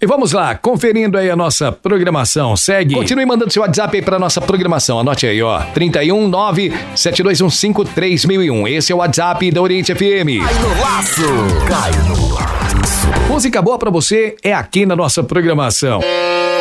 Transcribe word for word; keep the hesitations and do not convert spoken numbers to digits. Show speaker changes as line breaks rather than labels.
E vamos lá, conferindo aí a nossa programação. Segue. Continue mandando seu WhatsApp aí pra nossa programação. Anote aí, ó. trinta e um, nove, sete dois um cinco, três mil e um. Esse é o WhatsApp da Oriente F M.
Cai no laço. Cai no laço.
Música boa pra você é aqui na nossa programação.